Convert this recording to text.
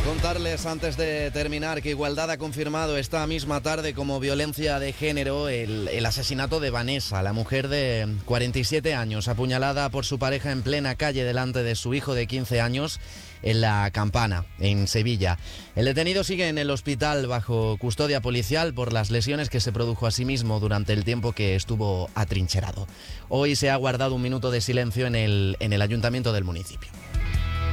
Contarles antes de terminar que Igualdad ha confirmado esta misma tarde como violencia de género el asesinato de Vanessa, la mujer de 47 años, apuñalada por su pareja en plena calle delante de su hijo de 15 años en La Campana, en Sevilla. El detenido sigue en el hospital bajo custodia policial por las lesiones que se produjo a sí mismo durante el tiempo que estuvo atrincherado. Hoy se ha guardado un minuto de silencio en el ayuntamiento del municipio.